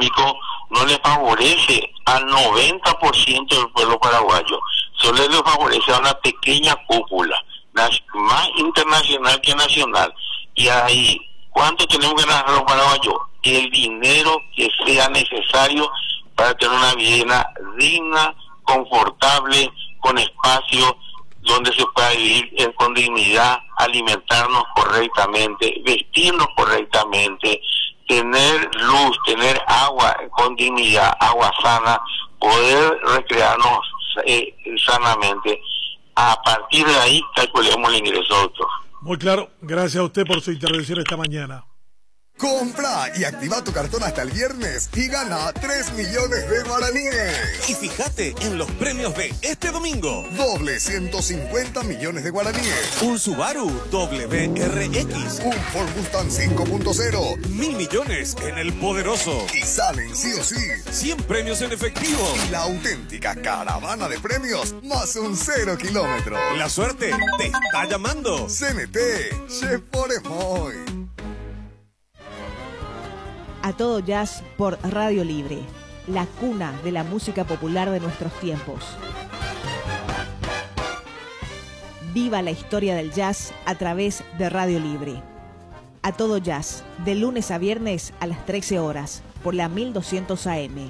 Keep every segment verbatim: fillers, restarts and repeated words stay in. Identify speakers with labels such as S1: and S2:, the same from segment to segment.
S1: económico no le favorece al noventa por ciento del pueblo paraguayo, solo le favorece a una pequeña cúpula, más internacional que nacional. Y ahí, ¿cuánto tenemos que ganar los paraguayos? El dinero que sea necesario para tener una vida digna, confortable, con espacio donde se pueda vivir con dignidad, alimentarnos correctamente, vestirnos correctamente, tener luz, tener agua con dignidad, agua sana, poder recrearnos eh, sanamente. A partir de ahí calculemos el ingreso, doctor.
S2: Muy claro, gracias a usted por su intervención esta mañana.
S3: Compra y activa tu cartón hasta el viernes y gana tres millones de guaraníes.
S4: Y fíjate en los premios de este domingo.
S3: Doble ciento cincuenta millones de guaraníes.
S4: Un Subaru W R X.
S3: Un Ford Mustang cinco punto cero.
S4: Mil millones en el poderoso.
S3: Y salen sí o sí
S4: cien premios en efectivo.
S3: Y la auténtica caravana de premios más un cero kilómetro.
S4: La suerte te está llamando.
S3: C N T, Chef por Emoy.
S5: A todo jazz por Radio Libre, la cuna de la música popular de nuestros tiempos. Viva la historia del jazz a través de Radio Libre. A todo jazz, de lunes a viernes a las trece horas, por la mil doscientos A M.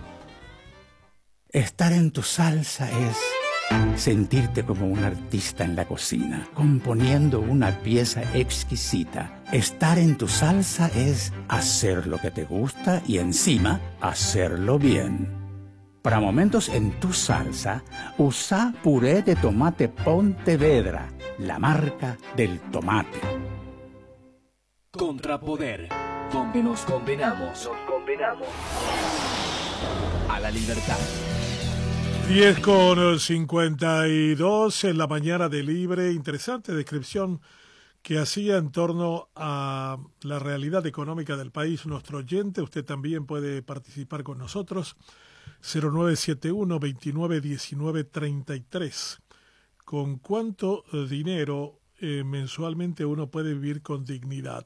S6: Estar en tu salsa es sentirte como un artista en la cocina, componiendo una pieza exquisita. Estar en tu salsa es hacer lo que te gusta y encima hacerlo bien. Para momentos en tu salsa, usa puré de tomate Pontevedra, la marca del tomate.
S7: Contrapoder, donde nos condenamos, nos condenamos a la libertad.
S2: diez con cincuenta y dos en la mañana de Libre. Interesante descripción que hacía en torno a la realidad económica del país nuestro oyente. Usted también puede participar con nosotros. cero nueve siete uno, veintinueve diecinueve treinta y tres. ¿Con cuánto dinero eh, mensualmente uno puede vivir con dignidad?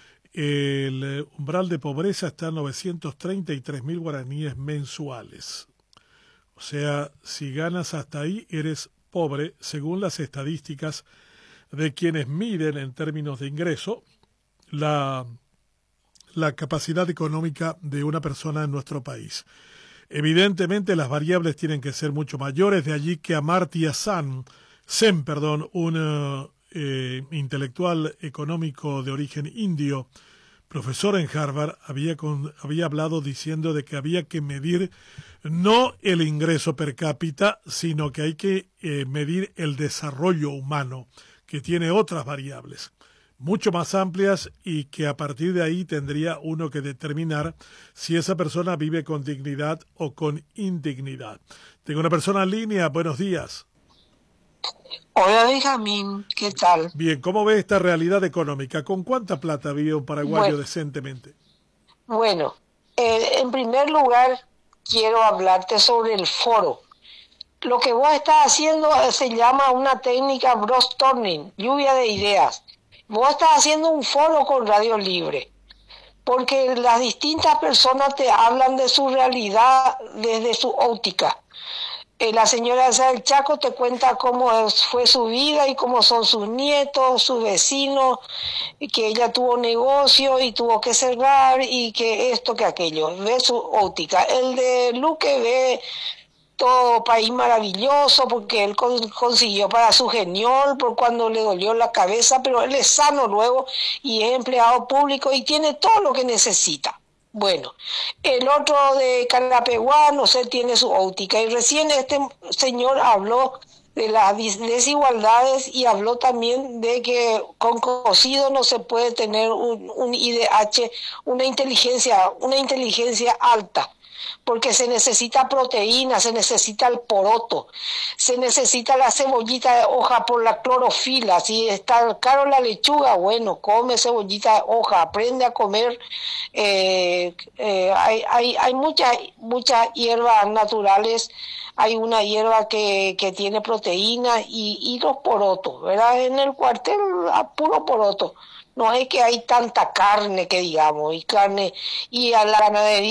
S2: El umbral de pobreza está en novecientos treinta y tres mil guaraníes mensuales. O sea, si ganas hasta ahí, eres pobre, según las estadísticas de quienes miden en términos de ingreso la, la capacidad económica de una persona en nuestro país. Evidentemente, las variables tienen que ser mucho mayores, de allí que Amartya Sen, Sen, perdón, un uh, eh, intelectual económico de origen indio, profesor en Harvard, había, con, había hablado diciendo de que había que medir no el ingreso per cápita, sino que hay que eh, medir el desarrollo humano, que tiene otras variables mucho más amplias y que a partir de ahí tendría uno que determinar si esa persona vive con dignidad o con indignidad. Tengo una persona en línea, buenos días.
S8: Hola Benjamín, ¿qué tal?
S2: Bien, ¿cómo ve esta realidad económica? ¿Con cuánta plata vive un paraguayo bueno, decentemente?
S8: Bueno, eh, en primer lugar quiero hablarte sobre el foro. Lo que vos estás haciendo se llama una técnica brainstorming, lluvia de ideas. Vos estás haciendo un foro con Radio Libre, porque las distintas personas te hablan de su realidad desde su óptica. Eh, la señora del Chaco te cuenta cómo fue su vida y cómo son sus nietos, sus vecinos, y que ella tuvo negocio y tuvo que cerrar y que esto, que aquello. Ve su óptica. El de Luque ve todo país maravilloso porque él con, consiguió para su geniol por cuando le dolió la cabeza, pero él es sano luego y es empleado público y tiene todo lo que necesita. Bueno, el otro de Carapeguá, no sé, tiene su óptica. Y recién este señor habló de las desigualdades y habló también de que con cocido no se puede tener un, un I D H, una inteligencia, una inteligencia alta. Porque se necesita proteína, se necesita el poroto, se necesita la cebollita de hoja por la clorofila. Si está caro la lechuga, bueno, come cebollita de hoja, aprende a comer. Eh, eh, hay hay, hay muchas muchas hierbas naturales. Hay una hierba que, que tiene proteína y, y los porotos, ¿verdad? En el cuartel, a puro poroto. No es que hay tanta carne que digamos, y carne, y a la ganadería